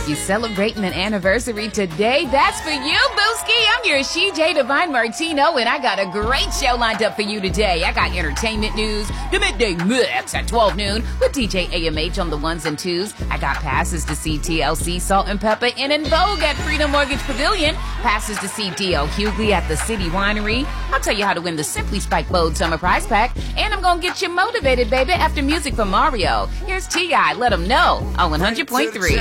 If you're celebrating an anniversary today, that's for you, Booski. I'm your CJ Divine Martino, and I got a great show lined up for you today. I got entertainment news, the Midday Mix at 12 noon with DJ AMH on the ones and twos. I got passes to see TLC, Salt and Pepper, and In Vogue at Freedom Mortgage Pavilion. Passes to see D.L. Hughley at the City Winery. I'll tell you how to win the Simply Spike Bold Summer Prize Pack. And I'm going to get you motivated, baby, after music from Mario. Here's T.I. Let 'em know on 100.3.